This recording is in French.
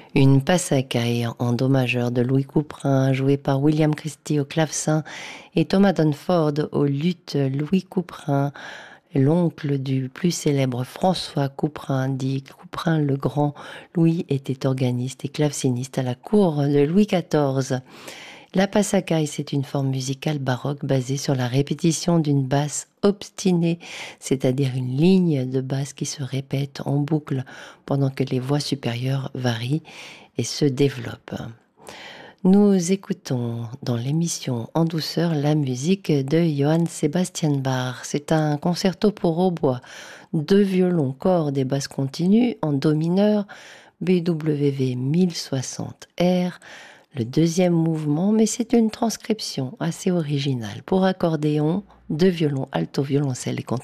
Une passacaille en do majeur de Louis Couperin, jouée par William Christie au clavecin et Thomas Dunford au luth. Louis Couperin, l'oncle du plus célèbre François Couperin, dit Couperin le Grand. Louis était organiste et claveciniste à la cour de Louis XIV. La passacaille, c'est une forme musicale baroque basée sur la répétition d'une basse obstinée, c'est-à-dire une ligne de basse qui se répète en boucle pendant que les voix supérieures varient et se développent. Nous écoutons dans l'émission En douceur la musique de Johann Sebastian Bach. C'est un concerto pour hautbois, 2 violons, cordes et basses continues en do mineur, BWV 1060 R, le deuxième mouvement, mais c'est une transcription assez originale pour accordéon, 2 violons, alto, violoncelle et